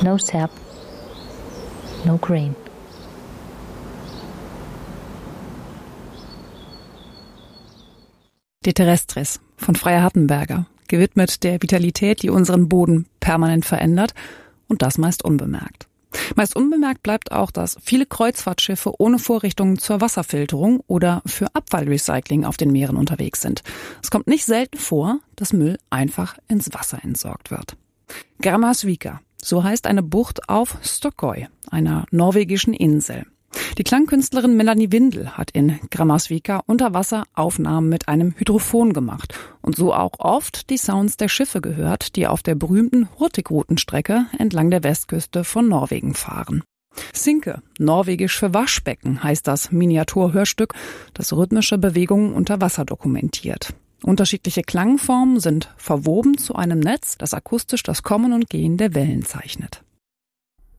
No sap, no grain. De Terrestris von Freya Hartenberger, gewidmet der Vitalität, die unseren Boden permanent verändert, und das meist unbemerkt. Meist unbemerkt bleibt auch, dass viele Kreuzfahrtschiffe ohne Vorrichtungen zur Wasserfilterung oder für Abfallrecycling auf den Meeren unterwegs sind. Es kommt nicht selten vor, dass Müll einfach ins Wasser entsorgt wird. Grammarsvika, so heißt eine Bucht auf Stokkøy, einer norwegischen Insel. Die Klangkünstlerin Melanie Windel hat in Grammarsvika unter Wasser Aufnahmen mit einem Hydrophon gemacht und so auch oft die Sounds der Schiffe gehört, die auf der berühmten Hurtigruten-Strecke entlang der Westküste von Norwegen fahren. Sinke, norwegisch für Waschbecken, heißt das Miniaturhörstück, das rhythmische Bewegungen unter Wasser dokumentiert. Unterschiedliche Klangformen sind verwoben zu einem Netz, das akustisch das Kommen und Gehen der Wellen zeichnet.